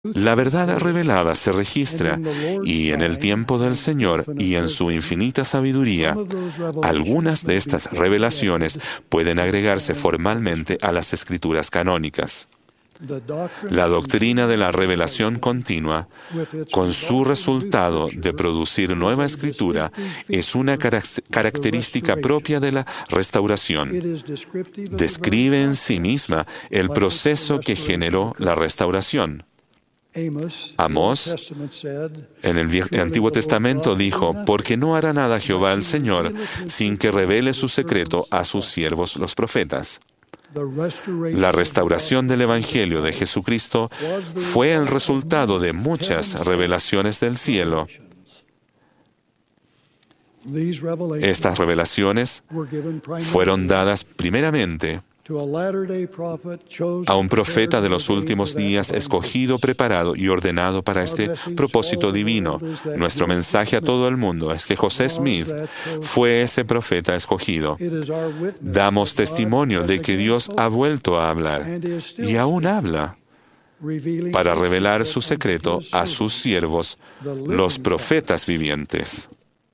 La verdad revelada se registra, y en el tiempo del Señor y en su infinita sabiduría, algunas de estas revelaciones pueden agregarse formalmente a las Escrituras canónicas. La doctrina de la revelación continua, con su resultado de producir nueva escritura, es una característica propia de la restauración. Describe en sí misma el proceso que generó la restauración. Amós, en el Antiguo Testamento, dijo: «Porque no hará nada Jehová el Señor sin que revele su secreto a sus siervos los profetas». La restauración del Evangelio de Jesucristo fue el resultado de muchas revelaciones del cielo. Estas revelaciones fueron dadas primeramente a un profeta de los últimos días, escogido, preparado y ordenado para este propósito divino. Nuestro mensaje a todo el mundo es que José Smith fue ese profeta escogido. Damos testimonio de que Dios ha vuelto a hablar y aún habla para revelar su secreto a sus siervos, los profetas vivientes.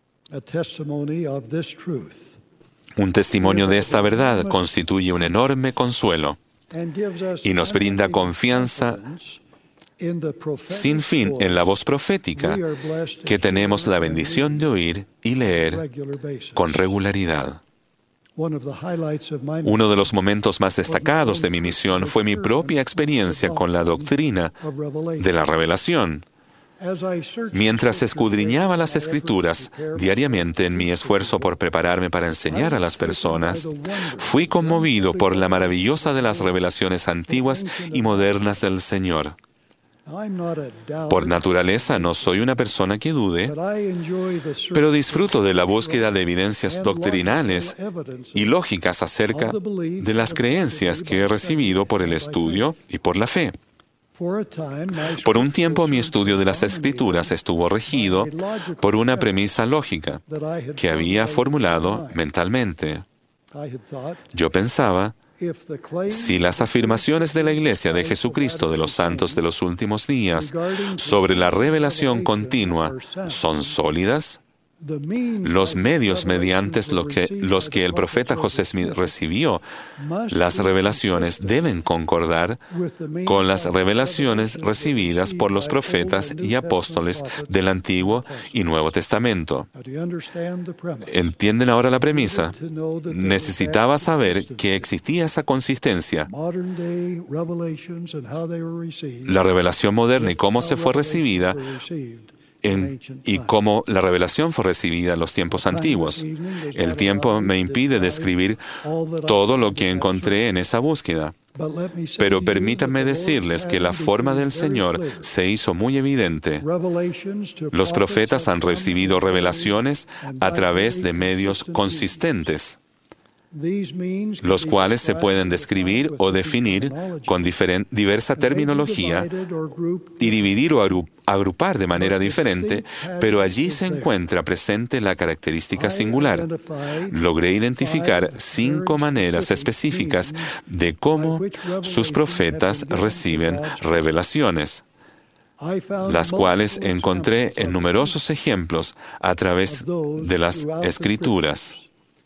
Un testimonio de esta verdad constituye un enorme consuelo y nos brinda confianza sin fin en la voz profética que tenemos la bendición de oír y leer con regularidad. Uno de los momentos más destacados de mi misión fue mi propia experiencia con la doctrina de la revelación. Mientras escudriñaba las Escrituras diariamente en mi esfuerzo por prepararme para enseñar a las personas, fui conmovido por la maravillosa de las revelaciones antiguas y modernas del Señor. Por naturaleza no soy una persona que dude, pero disfruto de la búsqueda de evidencias doctrinales y lógicas acerca de las creencias que he recibido por el estudio y por la fe. Por un tiempo mi estudio de las Escrituras estuvo regido por una premisa lógica que había formulado mentalmente. Yo pensaba: si las afirmaciones de la Iglesia de Jesucristo de los Santos de los últimos días sobre la revelación continua son sólidas, los medios mediante los que el profeta José Smith recibió las revelaciones deben concordar con las revelaciones recibidas por los profetas y apóstoles del Antiguo y Nuevo Testamento. ¿Entienden ahora la premisa? Necesitaba saber que existía esa consistencia. La revelación moderna y cómo se fue recibida y cómo la revelación fue recibida en los tiempos antiguos. El tiempo me impide describir todo lo que encontré en esa búsqueda. Pero permítanme decirles que la forma del Señor se hizo muy evidente. Los profetas han recibido revelaciones a través de medios consistentes, los cuales se pueden describir o definir con diversa terminología y dividir o agrupar de manera diferente, pero allí se encuentra presente la característica singular. Logré identificar 5 maneras específicas de cómo sus profetas reciben revelaciones, las cuales encontré en numerosos ejemplos a través de las Escrituras.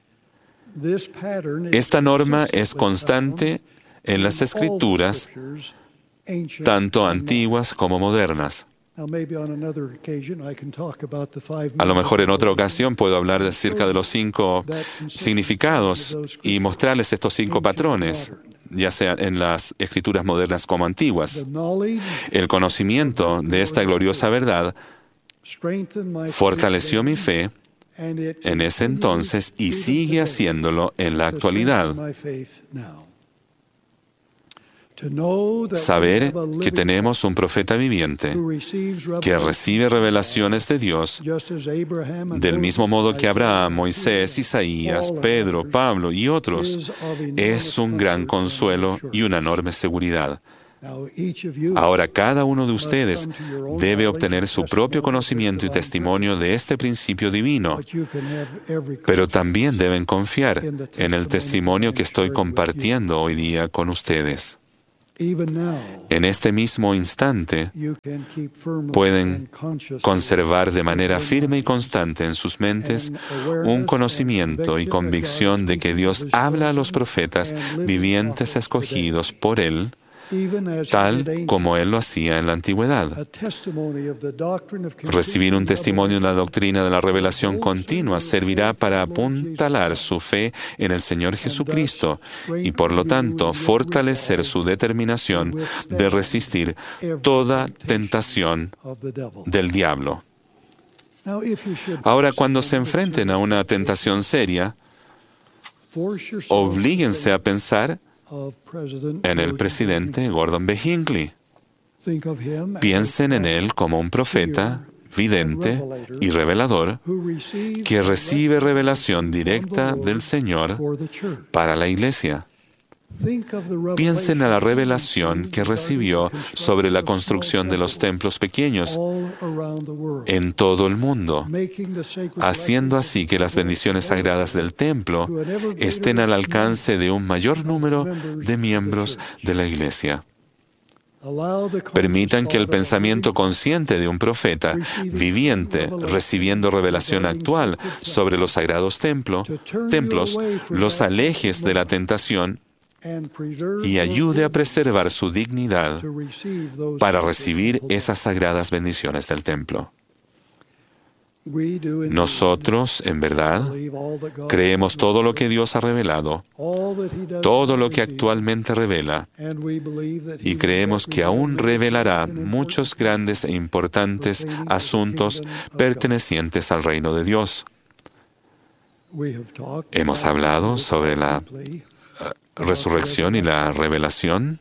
Esta norma es constante en las Escrituras, tanto antiguas como modernas. A lo mejor en otra ocasión puedo hablar acerca de los 5 significados y mostrarles estos 5 patrones, ya sea en las Escrituras modernas como antiguas. El conocimiento de esta gloriosa verdad fortaleció mi fe en ese entonces y sigue haciéndolo en la actualidad. Saber que tenemos un profeta viviente que recibe revelaciones de Dios del mismo modo que Abraham, Moisés, Isaías, Pedro, Pablo y otros es un gran consuelo y una enorme seguridad. Ahora cada uno de ustedes debe obtener su propio conocimiento y testimonio de este principio divino, pero también deben confiar en el testimonio que estoy compartiendo hoy día con ustedes. En este mismo instante, pueden conservar de manera firme y constante en sus mentes un conocimiento y convicción de que Dios habla a los profetas vivientes escogidos por Él, tal como Él lo hacía en la antigüedad. Recibir un testimonio en la doctrina de la revelación continua servirá para apuntalar su fe en el Señor Jesucristo y, por lo tanto, fortalecer su determinación de resistir toda tentación del diablo. Ahora, cuando se enfrenten a una tentación seria, oblíguense a pensar en el presidente Gordon B. Hinckley. Piensen en él como un profeta, vidente y revelador que recibe revelación directa del Señor para la Iglesia. Piensen en la revelación que recibió sobre la construcción de los templos pequeños en todo el mundo, haciendo así que las bendiciones sagradas del templo estén al alcance de un mayor número de miembros de la Iglesia. Permitan que el pensamiento consciente de un profeta viviente recibiendo revelación actual sobre los sagrados templos los aleje de la tentación y ayude a preservar su dignidad para recibir esas sagradas bendiciones del templo. Nosotros, en verdad, creemos todo lo que Dios ha revelado, todo lo que actualmente revela, y creemos que aún revelará muchos grandes e importantes asuntos pertenecientes al reino de Dios. Hemos hablado sobre la resurrección y la revelación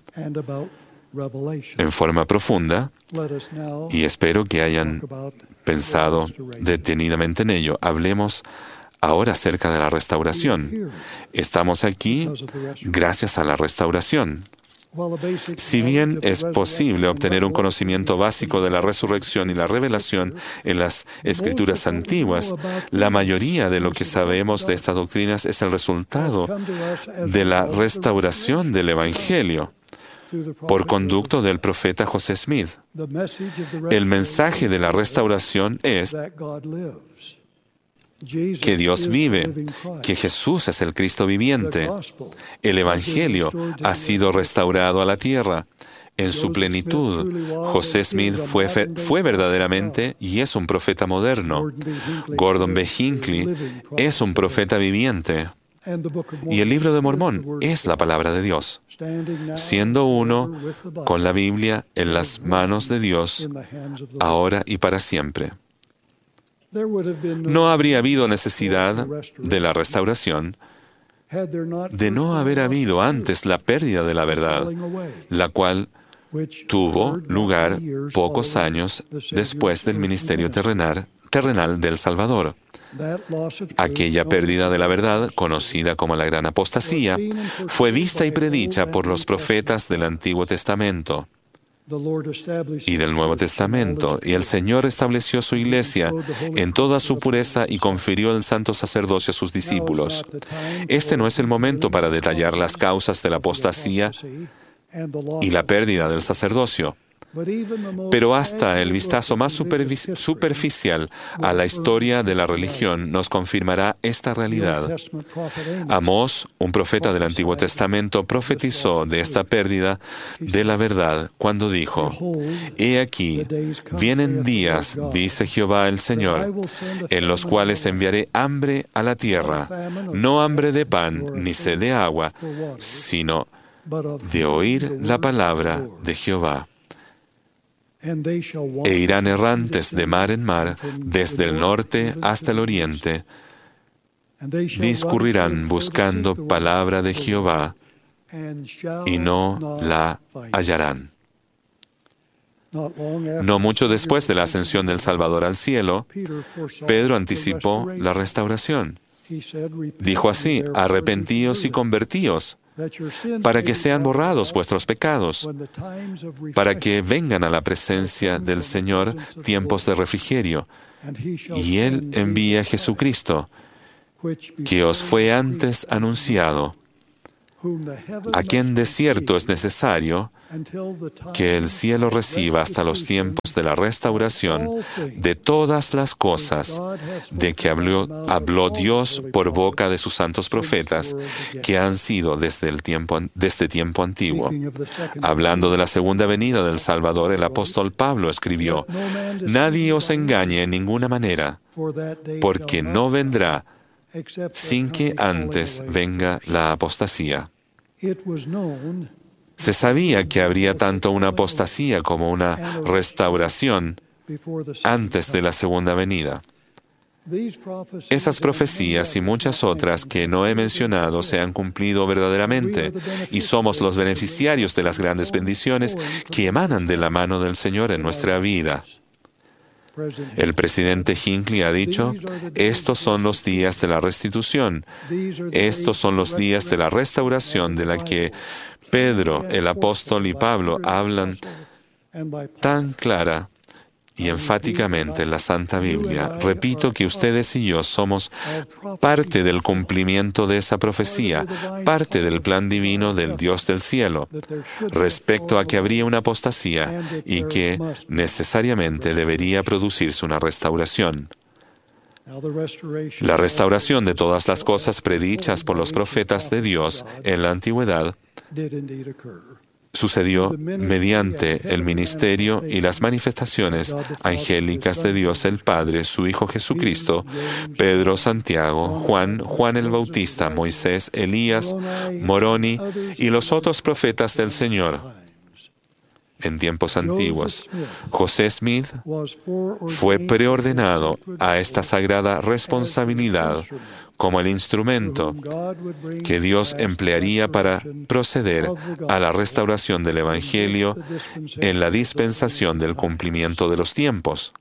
en forma profunda y espero que hayan pensado detenidamente en ello. Hablemos ahora acerca de la restauración. Estamos aquí gracias a la restauración. Si bien es posible obtener un conocimiento básico de la resurrección y la revelación en las Escrituras antiguas, la mayoría de lo que sabemos de estas doctrinas es el resultado de la restauración del Evangelio por conducto del profeta José Smith. El mensaje de la restauración es que Dios vive, que Jesús es el Cristo viviente. El Evangelio ha sido restaurado a la tierra en su plenitud. José Smith fue verdaderamente y es un profeta moderno. Gordon B. Hinckley es un profeta viviente. Y el libro de Mormón es la palabra de Dios, siendo uno con la Biblia en las manos de Dios, ahora y para siempre. No habría habido necesidad de la restauración de no haber habido antes la pérdida de la verdad, la cual tuvo lugar pocos años después del ministerio terrenal del Salvador. Aquella pérdida de la verdad, conocida como la gran apostasía, fue vista y predicha por los profetas del Antiguo Testamento y del Nuevo Testamento, y el Señor estableció su iglesia en toda su pureza y confirió el santo sacerdocio a sus discípulos. Este no es el momento para detallar las causas de la apostasía y la pérdida del sacerdocio. Pero hasta el vistazo más superficial a la historia de la religión nos confirmará esta realidad. Amós, un profeta del Antiguo Testamento, profetizó de esta pérdida de la verdad cuando dijo: «He aquí, vienen días, dice Jehová el Señor, en los cuales enviaré hambre a la tierra, no hambre de pan ni sed de agua, sino de oír la palabra de Jehová. E irán errantes de mar en mar, desde el norte hasta el oriente. Discurrirán buscando palabra de Jehová y no la hallarán». No mucho después de la ascensión del Salvador al cielo, Pedro anticipó la restauración. Dijo así: «Arrepentíos y convertíos, para que sean borrados vuestros pecados, para que vengan a la presencia del Señor tiempos de refrigerio, y Él envía a Jesucristo, que os fue antes anunciado, a quien de cierto es necesario que el cielo reciba hasta los tiempos de la restauración de todas las cosas de que habló Dios por boca de sus santos profetas, que han sido desde tiempo antiguo. Hablando de la segunda venida del Salvador, el apóstol Pablo escribió: «Nadie os engañe en ninguna manera, porque no vendrá sin que antes venga la apostasía». Se sabía que habría tanto una apostasía como una restauración antes de la segunda venida. Esas profecías y muchas otras que no he mencionado se han cumplido verdaderamente y somos los beneficiarios de las grandes bendiciones que emanan de la mano del Señor en nuestra vida. El presidente Hinckley ha dicho: estos son los días de la restitución, estos son los días de la restauración de la que Pedro, el apóstol y Pablo hablan tan clara y enfáticamente en la Santa Biblia. Repito que ustedes y yo somos parte del cumplimiento de esa profecía, parte del plan divino del Dios del cielo, respecto a que habría una apostasía y que necesariamente debería producirse una restauración. La restauración de todas las cosas predichas por los profetas de Dios en la antigüedad sucedió mediante el ministerio y las manifestaciones angélicas de Dios el Padre, su Hijo Jesucristo, Pedro, Santiago, Juan el Bautista, Moisés, Elías, Moroni y los otros profetas del Señor. En tiempos antiguos, José Smith fue preordenado a esta sagrada responsabilidad como el instrumento que Dios emplearía para proceder a la restauración del Evangelio en la dispensación del cumplimiento de los tiempos.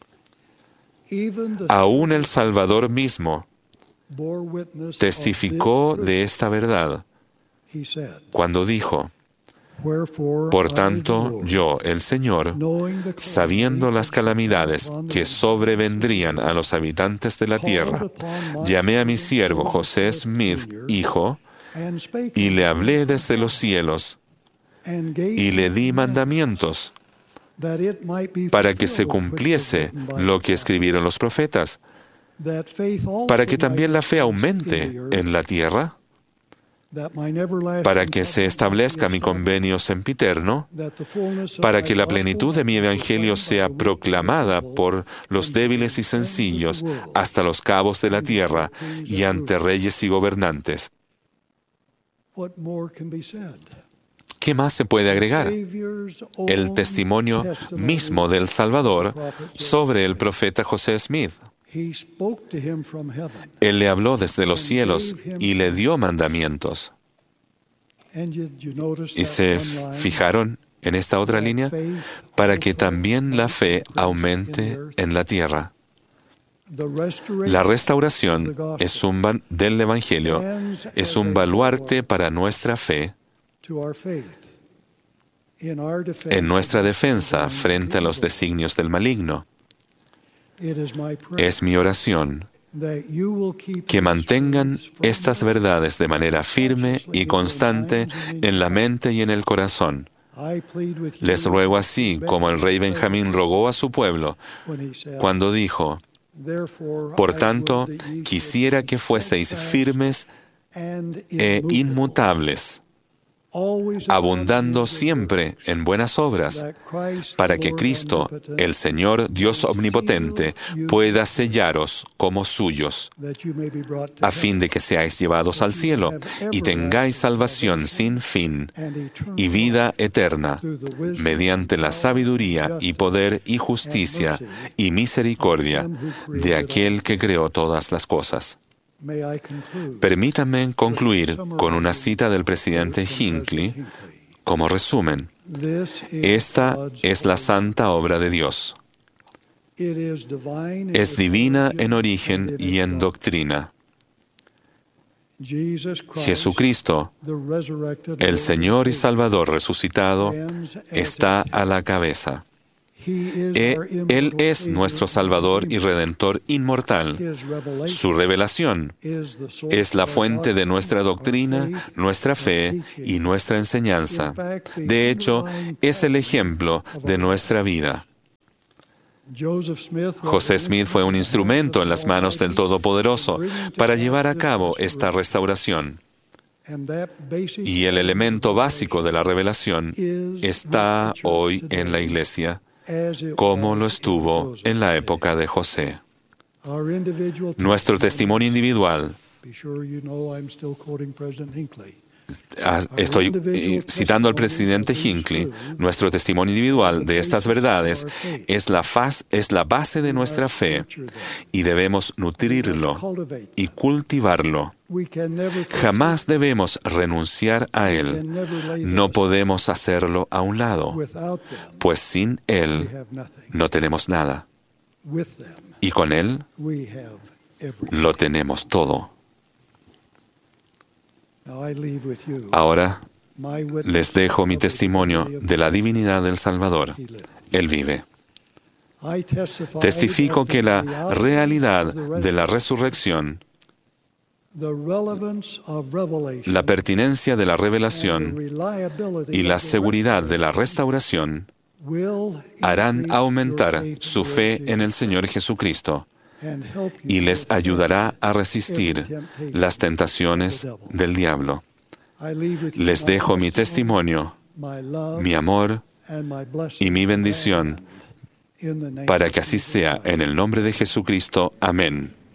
Aún el Salvador mismo testificó de esta verdad cuando dijo: «Por tanto, yo, el Señor, sabiendo las calamidades que sobrevendrían a los habitantes de la tierra, llamé a mi siervo José Smith, hijo, y le hablé desde los cielos, y le di mandamientos, para que se cumpliese lo que escribieron los profetas, para que también la fe aumente en la tierra, para que se establezca mi convenio sempiterno, para que la plenitud de mi evangelio sea proclamada por los débiles y sencillos hasta los cabos de la tierra y ante reyes y gobernantes». ¿Qué más se puede agregar? El testimonio mismo del Salvador sobre el profeta José Smith. Él le habló desde los cielos y le dio mandamientos. ¿Y se fijaron en esta otra línea? Para que también la fe aumente en la tierra. La restauración del Evangelio es un baluarte para nuestra fe, en nuestra defensa frente a los designios del maligno. Es mi oración que mantengan estas verdades de manera firme y constante en la mente y en el corazón. Les ruego así como el rey Benjamín rogó a su pueblo cuando dijo: «Por tanto, quisiera que fueseis firmes e inmutables, abundando siempre en buenas obras, para que Cristo, el Señor Dios omnipotente, pueda sellaros como suyos, a fin de que seáis llevados al cielo y tengáis salvación sin fin y vida eterna, mediante la sabiduría y poder y justicia y misericordia de aquel que creó todas las cosas». Permítanme concluir con una cita del presidente Hinckley como resumen. Esta es la santa obra de Dios. Es divina en origen y en doctrina. Jesucristo, el Señor y Salvador resucitado, está a la cabeza. Él es nuestro Salvador y Redentor inmortal. Su revelación es la fuente de nuestra doctrina, nuestra fe y nuestra enseñanza. De hecho, es el ejemplo de nuestra vida. José Smith fue un instrumento en las manos del Todopoderoso para llevar a cabo esta restauración. Y el elemento básico de la revelación está hoy en la Iglesia, como lo estuvo en la época de José. Nuestro testimonio individual. Estoy citando al presidente Hinckley. Nuestro testimonio individual de estas verdades es la base de nuestra fe y debemos nutrirlo y cultivarlo. Jamás debemos renunciar a él. No podemos hacerlo a un lado, pues sin él no tenemos nada. Y con él lo tenemos todo. Ahora les dejo mi testimonio de la divinidad del Salvador. Él vive. Testifico que la realidad de la resurrección, la pertinencia de la revelación y la seguridad de la restauración harán aumentar su fe en el Señor Jesucristo y les ayudará a resistir las tentaciones del diablo. Les dejo mi testimonio, mi amor y mi bendición para que así sea en el nombre de Jesucristo. Amén.